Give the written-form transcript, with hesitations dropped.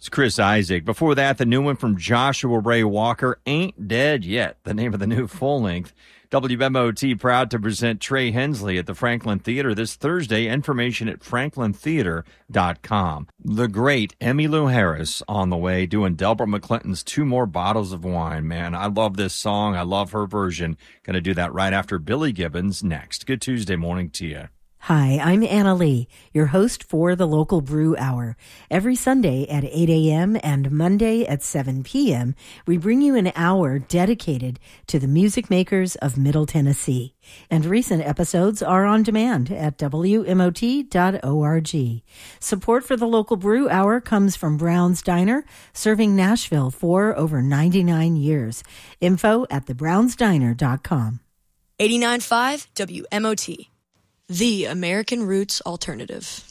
It's Chris Isaac. Before that, the new one from Joshua Ray Walker, Ain't Dead Yet, the name of the new full-length. WMOT proud to present Trey Hensley at the Franklin Theater this Thursday. Information at franklintheater.com. The great Emmylou Harris on the way doing Delbert McClinton's Two More Bottles of Wine. Man, I love this song. I love her version. Going to do that right after Billy Gibbons next. Good Tuesday morning to you. Hi, I'm Anna Lee, your host for the Local Brew Hour. Every Sunday at 8 a.m. and Monday at 7 p.m., we bring you an hour dedicated to the music makers of Middle Tennessee. And recent episodes are on demand at WMOT.org. Support for the Local Brew Hour comes from Brown's Diner, serving Nashville for over 99 years. Info at thebrownsdiner.com. 89.5 WMOT. The American Roots Alternative.